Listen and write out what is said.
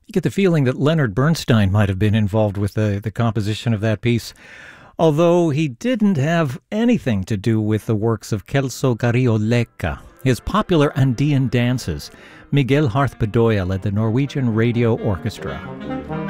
You get the feeling that Leonard Bernstein might have been involved with the composition of that piece, although he didn't have anything to do with the works of Celso Carrioleca. His popular Andean dances. Miguel Harth Bedoya led the Norwegian Radio Orchestra.